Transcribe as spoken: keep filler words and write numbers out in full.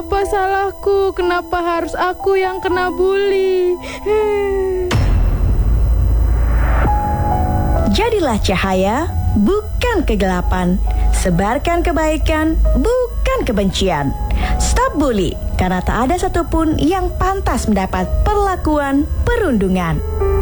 Apa salahku? Kenapa harus aku yang kena bully? Jadilah cahaya, bukan kegelapan. Sebarkan kebaikan, bukan kebencian. Stop bully, karena tak ada satupun yang pantas mendapat perlakuan perundungan.